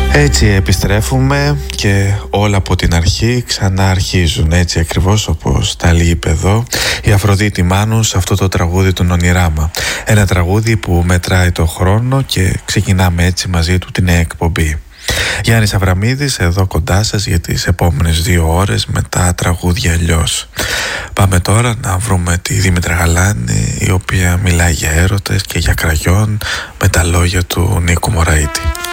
Έτσι επιστρέφουμε και όλα από την αρχή ξανά αρχίζουν, έτσι ακριβώς όπως τα είπε εδώ η Αφροδίτη Μάνου σε αυτό το τραγούδι του Νονιράμα. Ένα τραγούδι που μετράει το χρόνο και ξεκινάμε έτσι μαζί του την νέα εκπομπή. Γιάννης Αβραμίδης εδώ κοντά σας για τις επόμενες 2 ώρες με τα τραγούδια αλλιώς. Πάμε τώρα να βρούμε τη Δήμητρα Γαλάνη, η οποία μιλάει για έρωτες και για κραγιόν με τα λόγια του Νίκου Μωραήτη.